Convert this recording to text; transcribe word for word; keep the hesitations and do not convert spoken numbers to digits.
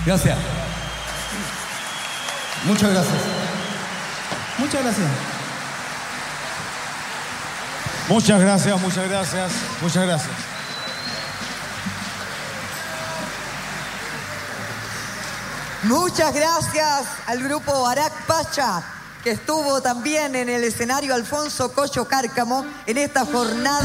Gracias. Muchas gracias. Muchas gracias. Muchas gracias, muchas gracias, muchas gracias. Muchas gracias al grupo Barak Pacha, que estuvo también en el escenario Alfonso Coyo Cárcamo en esta jornada.